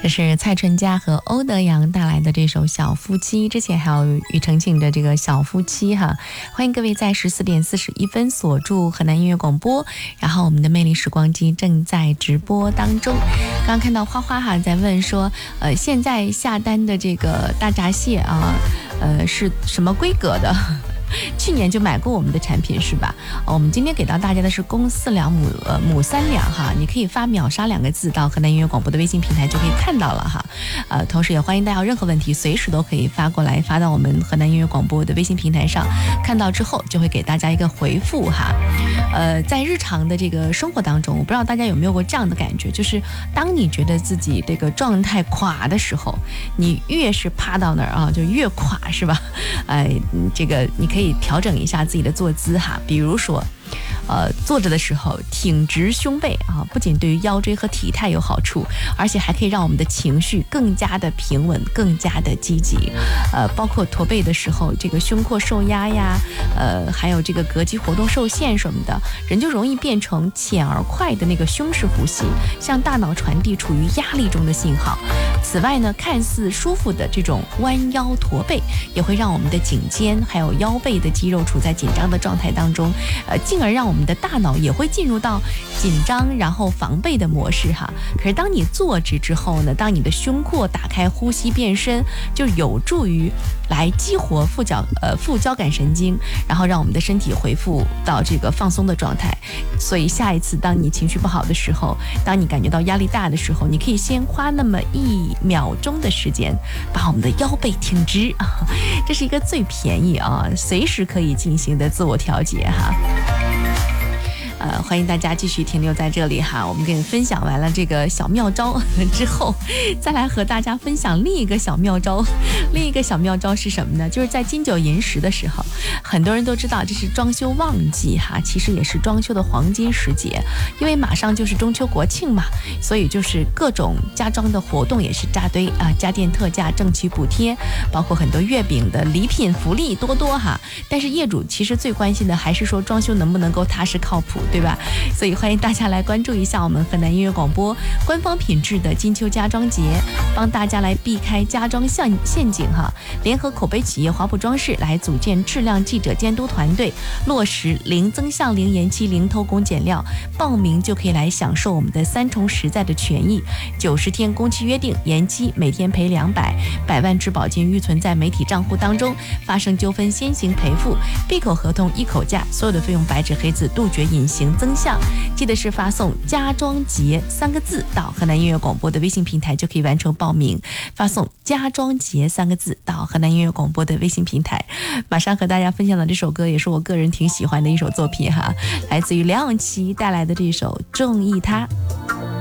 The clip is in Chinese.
这是蔡淳佳和欧德阳带来的这首《小夫妻》，之前还有庾澄庆的这个《小夫妻》哈。欢迎各位在14点41分锁住河南音乐广播，然后我们的魅力时光机正在直播当中。刚刚看到花花哈在问说，现在下单的这个大闸蟹啊，是什么规格的？去年就买过我们的产品是吧？我们今天给到大家的是公4两母3两哈，你可以发秒杀2个字到河南音乐广播的微信平台就可以看到了哈。同时也欢迎大家有任何问题随时都可以发过来，发到我们河南音乐广播的微信平台上，看到之后就会给大家一个回复哈。在日常的这个生活当中，我不知道大家有没有过这样的感觉，就是当你觉得自己这个状态垮的时候，你越是趴到那儿啊，就越垮是吧？这个你可以调整一下自己的坐姿哈，比如说坐着的时候挺直胸背啊，不仅对于腰椎和体态有好处，而且还可以让我们的情绪更加的平稳，更加的积极。包括驼背的时候，这个胸廓受压呀，还有这个膈肌活动受限什么的，人就容易变成浅而快的那个胸式呼吸，向大脑传递处于压力中的信号。此外呢，看似舒服的这种弯腰驼背，也会让我们的颈肩还有腰背的肌肉处在紧张的状态当中，进而让我们的大脑也会进入到紧张然后防备的模式哈。可是当你坐直之后呢，当你的胸廓打开，呼吸变深，就有助于来激活副交感神经，然后让我们的身体恢复到这个放松的状态。所以下一次当你情绪不好的时候，当你感觉到压力大的时候，你可以先花那么1秒钟的时间把我们的腰背挺直啊，这是一个最便宜啊，随时可以进行的自我调节哈。欢迎大家继续停留在这里哈，我们给你分享完了这个小妙招之后，再来和大家分享另一个小妙招。另一个小妙招是什么呢？就是在金9银10的时候，很多人都知道这是装修旺季哈，其实也是装修的黄金时节，因为马上就是中秋国庆嘛，所以就是各种家装的活动也是扎堆啊，家电特价、政企补贴，包括很多月饼的礼品福利多多哈。但是业主其实最关心的还是说装修能不能够踏实靠谱，对吧？所以欢迎大家来关注一下我们河南音乐广播官方品质的金秋家装节，帮大家来避开家装陷阱哈。联合口碑企业华普装饰来组建质量记者监督团队，落实零增项、零延期、零偷工减料，报名就可以来享受我们的3重实在的权益：90天工期约定，延期每天赔200，100万质保金预存在媒体账户当中，发生纠纷先行赔付，闭口合同一口价，所有的费用白纸黑字，杜绝隐形增项。记得是发送家装节3个字到河南音乐广播的微信平台就可以完成报名，发送家装节3个字到河南音乐广播的微信平台。马上和大家分享的这首歌也是我个人挺喜欢的一首作品哈，来自于梁咏琪带来的这首《中意他》。